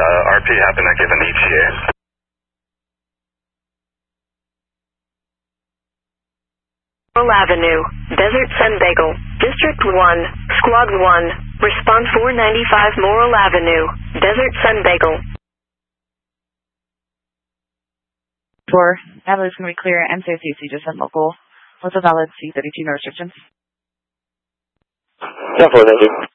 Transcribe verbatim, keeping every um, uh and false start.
uh, R P happened to give an E T A. Laurel Avenue, Desert Sun Bagel, District one, Squad one, Response four ninety-five Laurel Avenue, Desert Sun Bagel. four, Natalie is going to be clear, M C C C just sent local. What's a valid C thirty-two, no restrictions? ten four, thank you.